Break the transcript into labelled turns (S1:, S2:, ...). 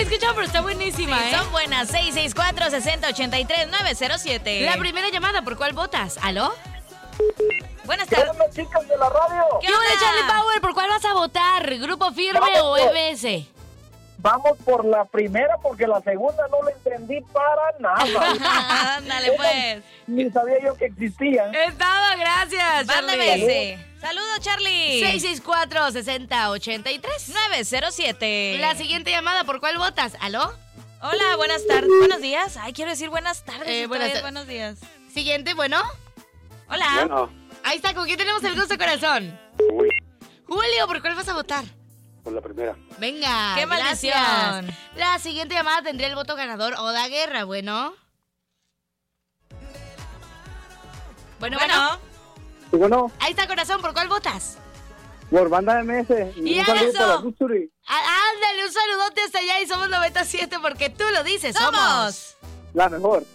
S1: escuchado, pero está buenísima,
S2: Sí, son buenas. 664-6083-907.
S1: La primera llamada, ¿por cuál votas? ¿Aló?
S2: Buenas
S3: ¿Qué
S2: tardes.
S3: onda, chicas de la radio?
S2: ¿Qué
S1: ¿Qué onda,
S2: onda?
S1: Charlie Power? ¿Por cuál vas a votar? ¿Grupo Firme
S3: Vamos
S1: o
S3: por-
S1: MS?
S3: Vamos por la primera porque la segunda no la entendí para nada.
S2: Ándale, pues.
S3: Ni sabía yo que existían.
S1: Estaba, gracias,
S2: Mándame
S1: Charlie.
S2: ese. Saludos, Charlie.
S1: 664-6083.
S2: 907.
S1: La siguiente llamada, ¿por cuál votas? ¿Aló?
S2: Hola, buenas tardes. Buenos días. Ay, quiero decir buenas tardes. y
S1: buenas
S2: todavía
S1: tardes.
S2: buenos días.
S1: Siguiente, bueno.
S2: Hola.
S4: Bueno,
S1: Ahí está, ¿con quién tenemos el gusto, corazón?
S4: uy,
S1: Julio, ¿por cuál vas a votar?
S4: por la primera.
S1: Venga,
S2: ¡Qué
S1: gracias.
S2: maldición!
S1: La siguiente llamada tendría el voto ganador Oda Guerra, bueno. Bueno.
S3: Y bueno,
S1: Ahí está, corazón, ¿por cuál votas?
S3: por banda MS.
S1: Y
S3: un saludo
S1: eso.
S3: para Luxury.
S1: Ándale, un saludote hasta allá y somos 97 porque tú lo dices, somos.
S2: Somos.
S3: La mejor.